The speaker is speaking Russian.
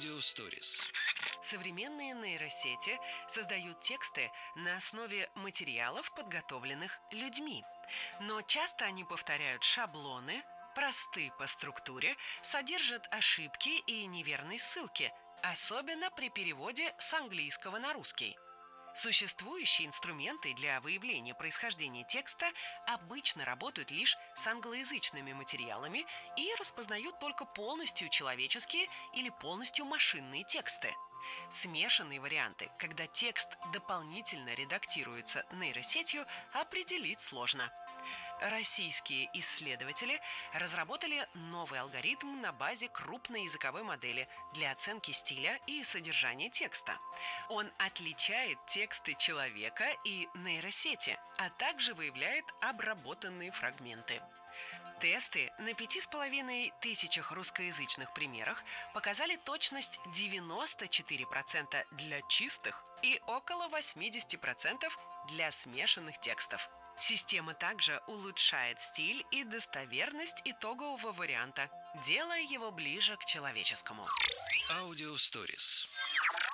Аудиосторис. Современные нейросети создают тексты на основе материалов, подготовленных людьми. Но часто они повторяют шаблоны, просты по структуре, содержат ошибки и неверные ссылки, особенно при переводе с английского на русский. Существующие инструменты для выявления происхождения текста обычно работают лишь с англоязычными материалами и распознают только полностью человеческие или полностью машинные тексты. Смешанные варианты, когда текст дополнительно редактируется нейросетью, определить сложно. Российские исследователи разработали новый алгоритм на базе крупной языковой модели для оценки стиля и содержания текста. Он отличает тексты человека и нейросети, а также выявляет обработанные фрагменты. Тесты на 5500 русскоязычных примерах показали точность 94% для чистых и около 80% для смешанных текстов. Система также улучшает стиль и достоверность итогового варианта, делая его ближе к человеческому. Аудиосторис.